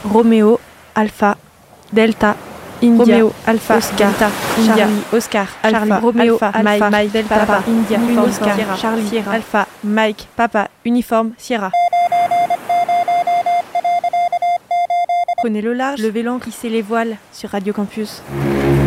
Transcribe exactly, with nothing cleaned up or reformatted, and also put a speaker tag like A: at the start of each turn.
A: Roméo, Alpha, Delta, India, Roméo, Alpha, Oscar, Delta, India, Charlie, Oscar, Alpha, Alpha, Roméo, Alpha, Alpha, Mike, Delta, Papa, India, Uniforme, Oscar, Sierra, Charlie, Sierra, Alpha, Mike, Papa, Uniforme, Sierra. Prenez le large, levez l'ancre, hissez les voiles sur Radio Campus.